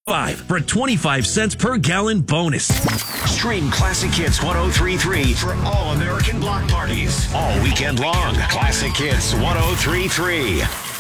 5 for a 25 cents per gallon bonus. Stream Classic Hits 1033 for all American block parties all weekend long. Classic Hits 1033.